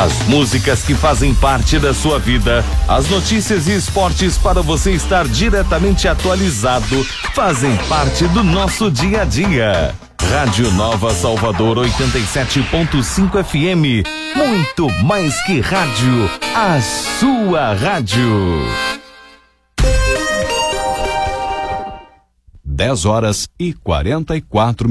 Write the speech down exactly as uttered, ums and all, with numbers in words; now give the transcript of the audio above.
As músicas que fazem parte da sua vida, as notícias e esportes para você estar diretamente atualizado, fazem parte do nosso dia a dia. Rádio Nova Salvador oitenta e sete ponto cinco F M. Muito mais que rádio, a sua rádio. dez horas e quarenta e quatro minutos.